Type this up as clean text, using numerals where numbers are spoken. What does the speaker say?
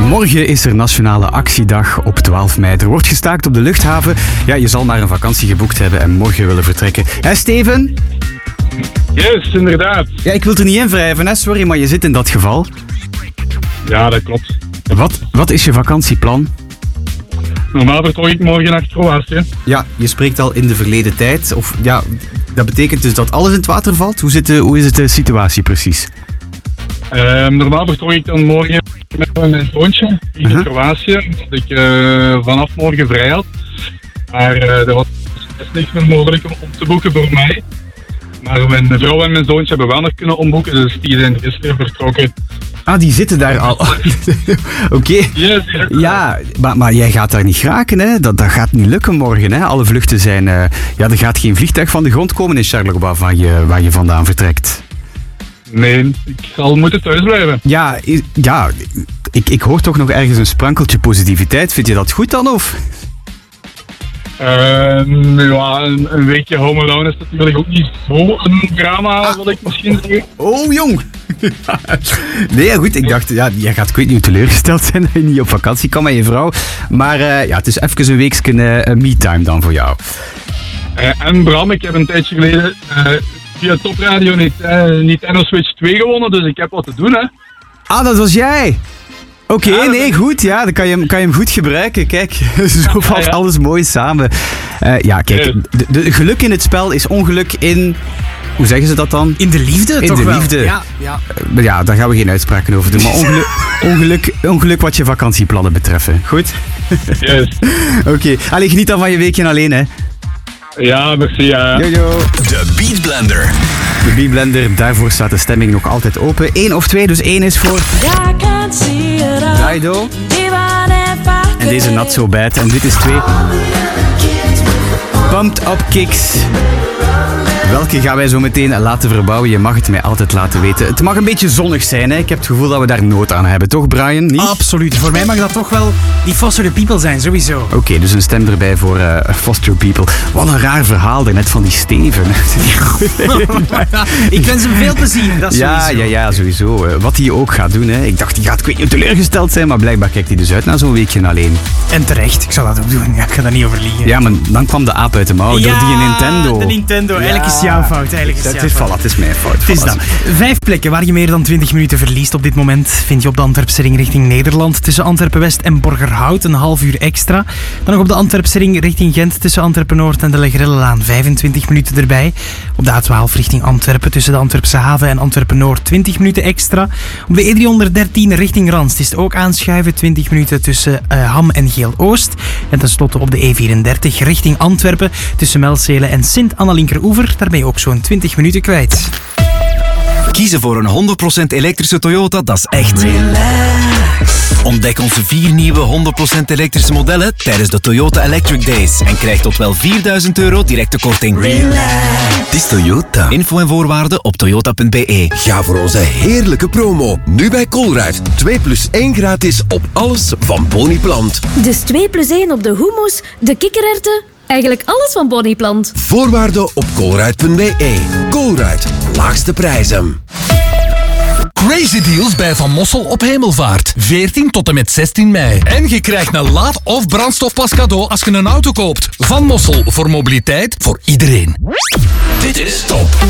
Morgen is er Nationale Actiedag op 12 mei. Er wordt gestaakt op de luchthaven. Ja, je zal maar een vakantie geboekt hebben en morgen willen vertrekken. Hé, Steven? Yes, inderdaad. Ja, ik wil er niet in wrijven, hè. Sorry, maar je zit in dat geval. Ja, dat klopt. Wat is je vakantieplan? Normaal vertrok ik morgen naar Kroatië. Ja, je spreekt al in de verleden tijd. Of ja, dat betekent dus dat alles in het water valt? Hoe is het de situatie precies? Normaal vertrok ik dan morgen met mijn zoontje in Kroatië. Dat ik vanaf morgen vrij had. Maar er was niks meer mogelijk om te boeken voor mij. Maar mijn vrouw en mijn zoontje hebben wel nog kunnen omboeken, dus die zijn gisteren vertrokken. Ah, die zitten daar al. Oké. Yes, ja, maar jij gaat daar niet geraken, hè? Dat gaat niet lukken morgen, hè? Alle vluchten zijn... ja, er gaat geen vliegtuig van de grond komen in Charleroi waar je vandaan vertrekt. Nee, ik zal moeten thuis blijven. Ja, ik hoor toch nog ergens een sprankeltje positiviteit. Vind je dat goed dan, of? Ja, een weekje Home Alone is natuurlijk ook niet zo een drama, wil ik misschien zeggen. Oh, jong! Nee, ja, goed, ik dacht, ja, jij gaat, ik weet niet hoe teleurgesteld zijn dat je niet op vakantie kan met je vrouw. Maar ja, het is even een weekje me-time dan voor jou. En Bram, ik heb een tijdje geleden via Topradio Nintendo Switch 2 gewonnen, dus ik heb wat te doen, hè. Ah, dat was jij! Oké, nee, goed. Ja, dan kan je hem goed gebruiken. Kijk, zo valt alles mooi samen. Ja, kijk, de geluk in het spel is ongeluk in... Hoe zeggen ze dat dan? In de liefde, in toch de wel? Liefde. Ja. Ja, daar gaan we geen uitspraken over doen. Maar ongeluk wat je vakantieplannen betreffen. Goed? Yes. Oké. Allee, geniet dan van je weekje alleen, hè. Ja, merci. Jojo. De Beat Blender. De Beat Blender, daarvoor staat de stemming nog altijd open. 1 of 2, dus 1 is voor... Daido. En deze Not So Bad. En dit is 2. Pumped Up Kicks. Welke gaan wij zo meteen laten verbouwen? Je mag het mij altijd laten weten. Het mag een beetje zonnig zijn, hè? Ik heb het gevoel dat we daar nood aan hebben, toch Brian? Niet? Absoluut. Voor mij mag dat toch wel die Foster the People zijn, sowieso. Oké, dus een stem erbij voor Foster People. Wat een raar verhaal daarnet van die Steven. Ik wens hem veel plezier, dat sowieso. Ja, sowieso. Wat hij ook gaat doen, hè. Ik dacht, die gaat, ik weet niet, teleurgesteld zijn, maar blijkbaar kijkt hij dus uit naar zo'n weekje alleen. En terecht, ik zou dat ook doen. Ja, ik ga daar niet over liegen. Ja, maar dan kwam de aap uit de mouw door die Nintendo. De Nintendo. Eigenlijk is jouw fout. Het is mijn fout. Het is dat. 5 plekken waar je meer dan 20 minuten verliest op dit moment vind je op de Antwerpse ring richting Nederland. Tussen Antwerpen-West en Borgerhout een half uur extra. Dan nog op de Antwerpse ring richting Gent tussen Antwerpen-Noord en de Legrellenlaan 25 minuten erbij. Op de A12 richting Antwerpen tussen de Antwerpse haven en Antwerpen-Noord 20 minuten extra. Op de E313 richting Randst is het ook aanschuiven 20 minuten tussen Ham en Geel-Oost. En tenslotte op de E34 richting Antwerpen tussen Melzele en Sint-Anna-Linkeroever. Daar ben je ook zo'n 20 minuten kwijt. Kiezen voor een 100% elektrische Toyota, dat is echt relax. Ontdek onze 4 nieuwe 100% elektrische modellen tijdens de Toyota Electric Days en krijg tot wel €4.000 directe korting. Relax. Het is Toyota. Info en voorwaarden op toyota.be. Ga voor onze heerlijke promo. Nu bij Colruyt. 2+1 gratis op alles van Boniplant. Dus 2+1 op de hummus, de kikkererwten, eigenlijk alles van Boniplant. Voorwaarden op colruyt.be. Colruyt. Laagste prijzen. Crazy deals bij Van Mossel op Hemelvaart. 14 tot en met 16 mei. En je krijgt een laad- of brandstofpas cadeau als je een auto koopt. Van Mossel, voor mobiliteit voor iedereen. Dit is Top